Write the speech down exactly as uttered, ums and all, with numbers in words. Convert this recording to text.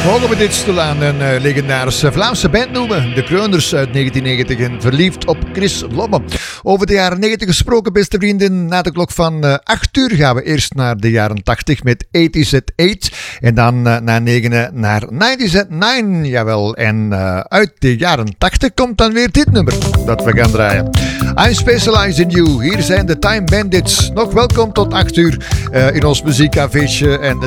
Mogen we dit stilaan een uh, legendarische Vlaamse band noemen? De Kreuners uit negentien negentig en verliefd op Chris Lobbe. Over de jaren negentig gesproken, beste vrienden. Na de klok van uh, acht uur gaan we eerst naar de jaren tachtig met eighties at eight. En dan uh, na negenen naar nineties at nine. Jawel, en uh, uit de jaren tachtig komt dan weer dit nummer dat we gaan draaien. I'm Specialized in You. Hier zijn de Time Bandits. Nog welkom tot acht uur uh, in ons muziekcafeetje. En